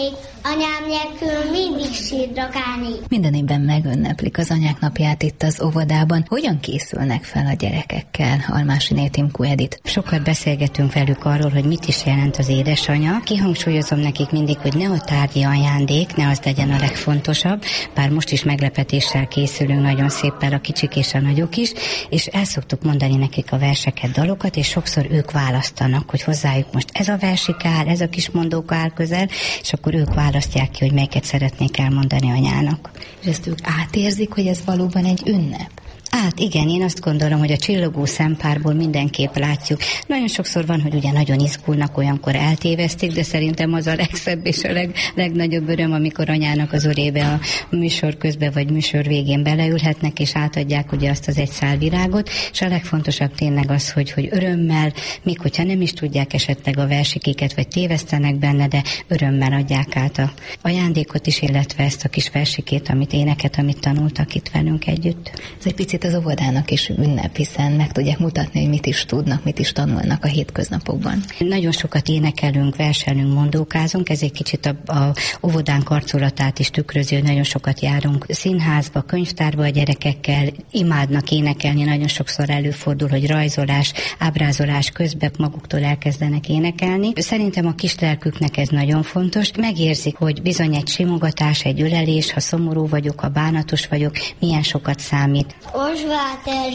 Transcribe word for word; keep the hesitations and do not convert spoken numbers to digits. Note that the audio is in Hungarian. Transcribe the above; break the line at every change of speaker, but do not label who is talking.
Anyám nélkül mindig sírok állni.
Minden évben megünneplik az anyák napját itt az óvodában. Hogyan készülnek fel a gyerekekkel? Almásiné Timku Edit.
Sokat beszélgetünk velük arról, hogy mit is jelent az édesanya. Kihangsúlyozom nekik mindig, hogy ne a tárgyi ajándék, ne az legyen a legfontosabb, bár most is meglepetéssel készülünk nagyon szépen a kicsik és a nagyok is, és el szoktuk mondani nekik a verseket, dalokat, és sokszor ők választanak, hogy hozzájuk most ez a versik áll, ez a kis mondóka áll közel, és akkor ők választják ki, hogy melyiket szeretnék elmondani anyának.
És ezt ők átérzik, hogy ez valóban egy ünnep?
Hát igen, én azt gondolom, hogy a csillogó szempárból mindenképp látjuk. Nagyon sokszor van, hogy ugye nagyon izgulnak, olyankor eltévesztik, de szerintem az a legszebb és a leg, legnagyobb öröm, amikor anyának az ölébe a műsor közben vagy műsor végén beleülhetnek, és átadják ugye azt az egy szál virágot, és a legfontosabb tényleg az, hogy, hogy örömmel, még hogyha nem is tudják esetleg a versikéket, vagy tévesztenek benne, de örömmel adják át a ajándékot is, illetve ezt a kis versikét, amit éneket, amit tanultak itt velünk együtt.
Ez egy picit az óvodának is ünnep, hiszen meg tudják mutatni, hogy mit is tudnak, mit is tanulnak a hétköznapokban.
Nagyon sokat énekelünk, verselünk, mondókázunk, ez egy kicsit a, a óvodánk arculatát is tükrözi, hogy nagyon sokat járunk színházba, könyvtárba a gyerekekkel, imádnak énekelni, nagyon sokszor előfordul, hogy rajzolás, ábrázolás közben maguktól elkezdenek énekelni. Szerintem a kislelküknek ez nagyon fontos. Megérzik, hogy bizony egy simogatás, egy ölelés, ha szomorú vagyok, ha bánatos vagyok, milyen sokat számít.
Osváth